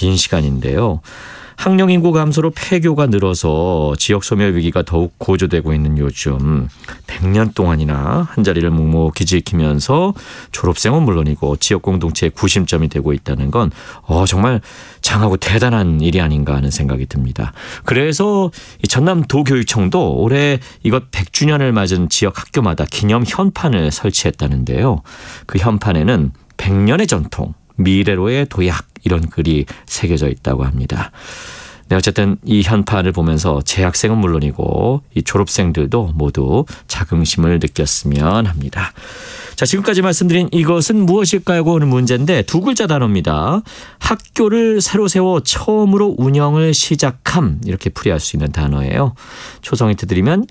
긴 시간인데요. 학령 인구 감소로 폐교가 늘어서 지역 소멸 위기가 더욱 고조되고 있는 요즘 100년 동안이나 한자리를 묵묵히 지키면서 졸업생은 물론이고 지역 공동체의 구심점이 되고 있다는 건 정말 장하고 대단한 일이 아닌가 하는 생각이 듭니다. 그래서 이 전남도교육청도 올해 이것 100주년을 맞은 지역 학교마다 기념 현판을 설치했다는데요. 그 현판에는 100년의 전통, 미래로의 도약 이런 글이 새겨져 있다고 합니다. 네, 어쨌든 이 현판을 보면서 재학생은 물론이고 이 졸업생들도 모두 자긍심을 느꼈으면 합니다. 자, 지금까지 말씀드린 이것은 무엇일까요? 하는 문제인데 두 글자 단어입니다. 학교를 새로 세워 처음으로 운영을 시작함 이렇게 풀이할 수 있는 단어예요. 초성 힌트 드리면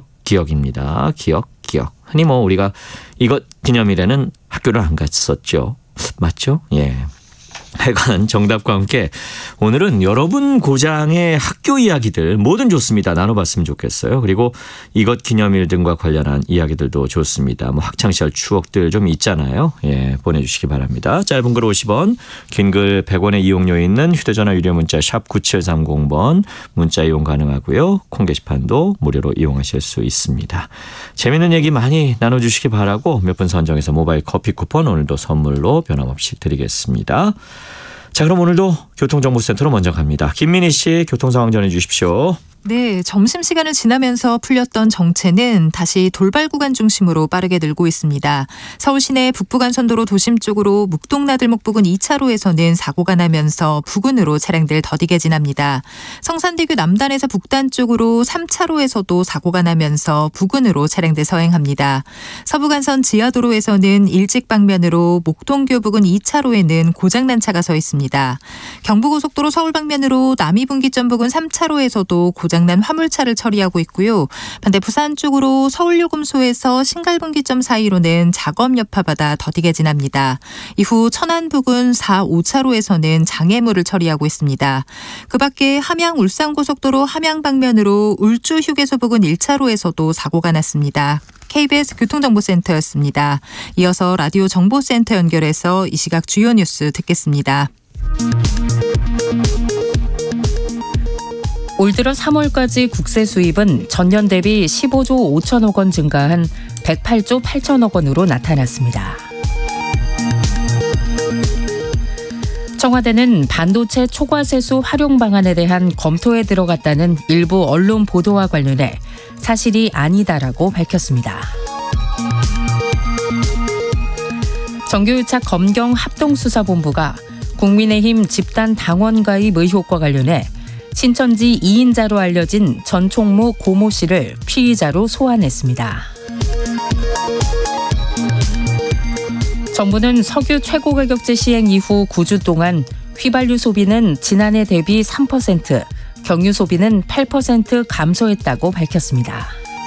기억입니다. 기억. 흔히 우리가 이것 기념일에는 학교를 안 갔었죠. 맞죠? 예. 하여간 정답과 함께 오늘은 여러분 고장의 학교 이야기들 뭐든 좋습니다. 나눠봤으면 좋겠어요. 그리고 이것 기념일 등과 관련한 이야기들도 좋습니다. 학창시절 추억들 좀 있잖아요. 예, 보내주시기 바랍니다. 짧은 글 50원, 긴 글 100원의 이용료 있는 휴대전화 유료 문자 샵 9730번 문자 이용 가능하고요. 콩 게시판도 무료로 이용하실 수 있습니다. 재미있는 얘기 많이 나눠주시기 바라고 몇 분 선정해서 모바일 커피 쿠폰 오늘도 선물로 변함없이 드리겠습니다. 자, 그럼 오늘도 교통정보센터로 먼저 갑니다. 김민희 씨 교통 상황 전해 주십시오. 네, 점심시간을 지나면서 풀렸던 정체는 다시 돌발 구간 중심으로 빠르게 늘고 있습니다. 서울 시내 북부간선도로 도심 쪽으로 묵동나들목 부근 2차로에서는 사고가 나면서 부근으로 차량들 더디게 지납니다. 성산대교 남단에서 북단 쪽으로 3차로에서도 사고가 나면서 부근으로 차량들 서행합니다. 서부간선 지하도로에서는 일찍 방면으로 목동교 부근 2차로에는 고장난 차가 서 있습니다. 경부고속도로 서울 방면으로 남이분기점 부근 3차로에서도 고장난 화물차를 처리하고 있고요. 반대 부산 쪽으로 서울요금소에서 신갈분기점 사이로는 작업 여파받아 더디게 지납니다. 이후 천안 부근 4, 5차로에서는 장애물을 처리하고 있습니다. 그 밖에 함양 울산고속도로 함양 방면으로 울주 휴게소 부근 1차로에서도 사고가 났습니다. KBS 교통정보센터였습니다. 이어서 라디오 정보센터 연결해서 이 시각 주요 뉴스 듣겠습니다. 올 들어 3월까지 국세 수입은 전년 대비 15조 5천억 원 증가한 108조 8천억 원으로 나타났습니다. 청와대는 반도체 초과세수 활용 방안에 대한 검토에 들어갔다는 일부 언론 보도와 관련해 사실이 아니다라고 밝혔습니다. 정규유착 검경 합동수사본부가 국민의힘 집단 당원 가입 의혹과 관련해 신천지 2인자로 알려진 전 총무 고모 씨를 피의자로 소환했습니다. 정부는 석유 최고가격제 시행 이후 9주 동안 휘발유 소비는 지난해 대비 3%, 경유 소비는 8% 감소했다고 밝혔습니다.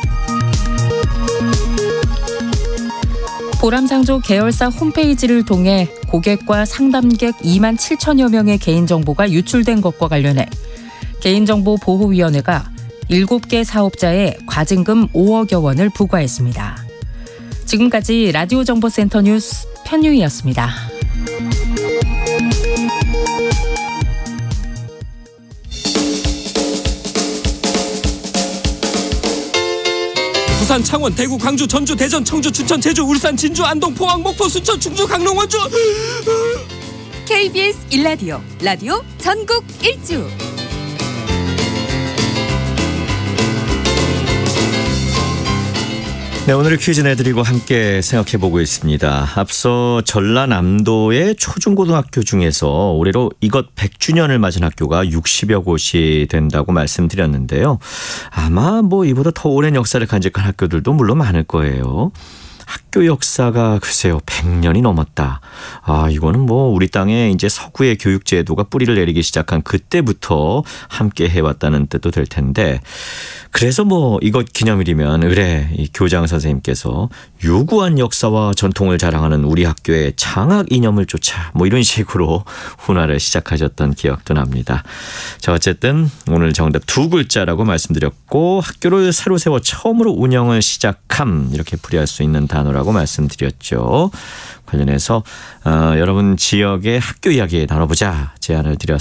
보람상조 계열사 홈페이지를 통해 고객과 상담객 2만 7천여 명의 개인정보가 유출된 것과 관련해 개인정보보호위원회가 7개 사업자에 과징금 5억여 원을 부과했습니다. 지금까지 라디오 정보센터 뉴스 편유희였습니다. 부산, 창원, 대구, 광주, 전주, 대전, 청주, 춘천, 제주, 울산, 진주, 안동, 포항, 목포, 순천, 충주, 강릉, 원주. KBS 1라디오 라디오 전국 일주. 네, 오늘 퀴즈 내드리고 함께 생각해보고 있습니다. 앞서 전라남도의 초중고등학교 중에서 올해로 이것 100주년을 맞은 학교가 60여 곳이 된다고 말씀드렸는데요. 아마 이보다 더 오랜 역사를 간직한 학교들도 물론 많을 거예요. 학교 역사가 글쎄요 100년이 넘었다. 이거는 우리 땅에 이제 서구의 교육 제도가 뿌리를 내리기 시작한 그때부터 함께 해왔다는 뜻도 될 텐데, 그래서 이것 기념일이면 의뢰 이 교장 선생님께서 유구한 역사와 전통을 자랑하는 우리 학교의 장학 이념을 쫓아 이런 식으로 훈화를 시작하셨던 기억도 납니다. 자, 어쨌든 오늘 정답 두 글자라고 말씀드렸고 학교를 새로 세워 처음으로 운영을 시작함 이렇게 풀이할 수 있는 단어라고 말씀드렸죠. 관련해서 여러분 지역의 학교 이야기 나눠보자 제안을 드렸습니다.